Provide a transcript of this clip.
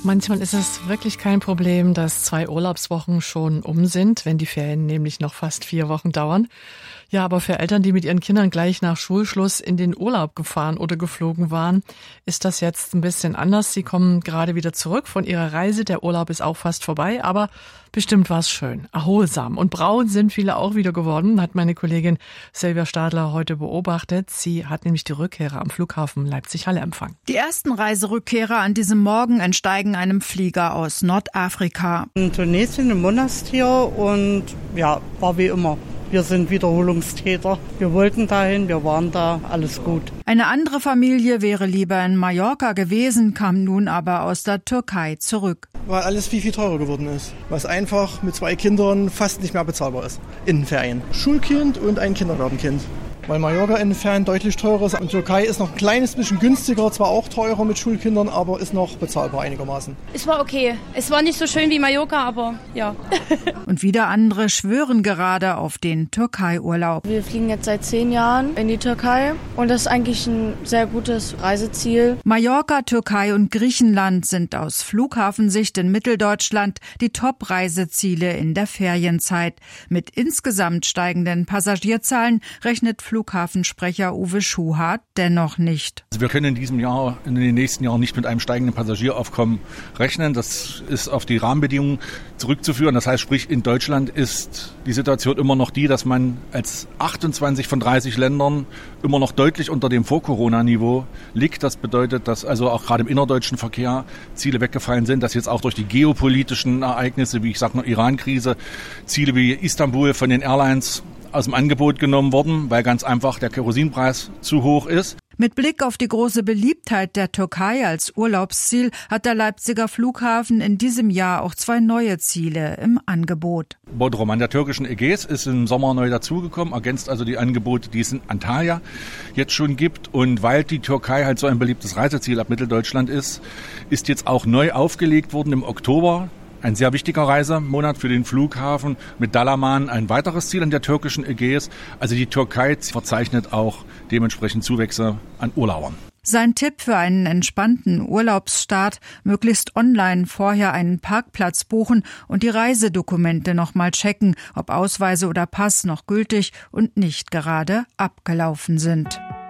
Manchmal ist es wirklich kein Problem, dass 2 Urlaubswochen schon um sind, wenn die Ferien nämlich noch fast 4 Wochen dauern. Ja, aber für Eltern, die mit ihren Kindern gleich nach Schulschluss in den Urlaub gefahren oder geflogen waren, ist das jetzt ein bisschen anders. Sie kommen gerade wieder zurück von ihrer Reise. Der Urlaub ist auch fast vorbei, aber bestimmt war es schön, erholsam. Und braun sind viele auch wieder geworden, hat meine Kollegin Silvia Stadler heute beobachtet. Sie hat nämlich die Rückkehrer am Flughafen Leipzig-Halle empfangen. Die ersten Reiserückkehrer an diesem Morgen entsteigen einem Flieger aus Nordafrika. In Tunesien im Monastir und ja, war wie immer. Wir sind Wiederholungstäter. Wir wollten dahin, wir waren da, alles gut. Eine andere Familie wäre lieber in Mallorca gewesen, kam nun aber aus der Türkei zurück. Weil alles viel teurer geworden ist. Was einfach mit 2 Kindern fast nicht mehr bezahlbar ist. In den Ferien. Schulkind und ein Kindergartenkind. Weil Mallorca in den Ferien deutlich teurer ist. Und Türkei ist noch ein kleines bisschen günstiger, zwar auch teurer mit Schulkindern, aber ist noch bezahlbar einigermaßen. Es war okay. Es war nicht so schön wie Mallorca, aber ja. Und wieder andere schwören gerade auf den Türkei-Urlaub. Wir fliegen jetzt seit 10 Jahren in die Türkei und das ist eigentlich ein sehr gutes Reiseziel. Mallorca, Türkei und Griechenland sind aus Flughafensicht in Mitteldeutschland die Top-Reiseziele in der Ferienzeit. Mit insgesamt steigenden Passagierzahlen rechnet Flughafensprecher Uwe Schuhart dennoch nicht. Also wir können in den nächsten Jahren nicht mit einem steigenden Passagieraufkommen rechnen. Das ist auf die Rahmenbedingungen zurückzuführen. Das heißt, sprich in Deutschland ist die Situation immer noch die, dass man als 28 von 30 Ländern immer noch deutlich unter dem Vor-Corona-Niveau liegt. Das bedeutet, dass also auch gerade im innerdeutschen Verkehr Ziele weggefallen sind, dass jetzt auch durch die geopolitischen Ereignisse, wie ich sage, Iran-Krise, Ziele wie Istanbul von den Airlines aus dem Angebot genommen worden, weil ganz einfach der Kerosinpreis zu hoch ist. Mit Blick auf die große Beliebtheit der Türkei als Urlaubsziel hat der Leipziger Flughafen in diesem Jahr auch 2 neue Ziele im Angebot. Bodrum an der türkischen Ägäis ist im Sommer neu dazugekommen, ergänzt also die Angebote, die es in Antalya jetzt schon gibt. Und weil die Türkei halt so ein beliebtes Reiseziel ab Mitteldeutschland ist jetzt auch neu aufgelegt worden im Oktober. Ein sehr wichtiger Reisemonat für den Flughafen mit Dalaman, ein weiteres Ziel an der türkischen Ägäis. Also die Türkei verzeichnet auch dementsprechend Zuwächse an Urlaubern. Sein Tipp für einen entspannten Urlaubsstart: möglichst online vorher einen Parkplatz buchen und die Reisedokumente nochmal checken, ob Ausweise oder Pass noch gültig und nicht gerade abgelaufen sind.